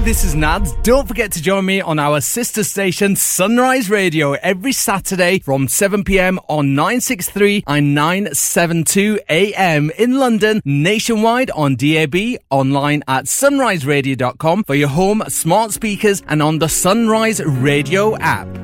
this is Nads. Don't forget to join me on our sister station Sunrise Radio every Saturday from 7pm on 963 and 972am in London, nationwide on DAB, online at sunriseradio.com for your home smart speakers and on the Sunrise Radio app.